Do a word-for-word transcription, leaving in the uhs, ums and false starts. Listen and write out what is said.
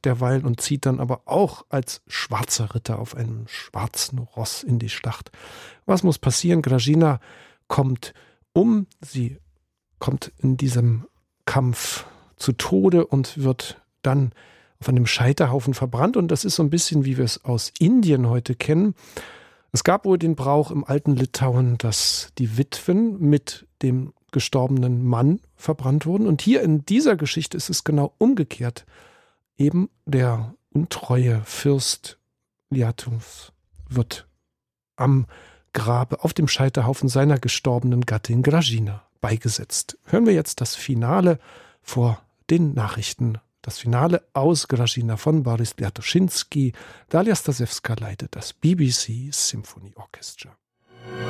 derweil und zieht dann aber auch als schwarzer Ritter auf einem schwarzen Ross in die Schlacht. Was muss passieren? Grażyna kommt um, sie kommt in diesem Kampf zu Tode und wird dann auf einem Scheiterhaufen verbrannt. Und das ist so ein bisschen, wie wir es aus Indien heute kennen. Es gab wohl den Brauch im alten Litauen, dass die Witwen mit dem gestorbenen Mann verbrannt wurden. Und hier in dieser Geschichte ist es genau umgekehrt. Eben der untreue Fürst Liathus wird am Grabe auf dem Scheiterhaufen seiner gestorbenen Gattin Grażyna beigesetzt. Hören wir jetzt das Finale vor den Nachrichten. Das Finale aus Grażyna von Boris Liatuszynski. Dalia Stasewska leitet das B B C Symphony Orchestra.